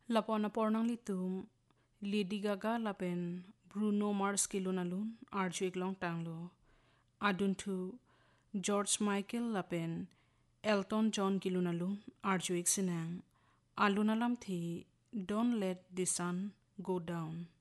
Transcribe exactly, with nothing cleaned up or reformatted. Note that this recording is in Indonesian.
Lapon na pornang litum, Lady Gaga lapen Bruno Mars kilunalun arju iklong tanglo. Adun tu George Michael lapen Elton John kilunalun arju ik sinang. Alunalam thi Don't Let the Sun Go Down.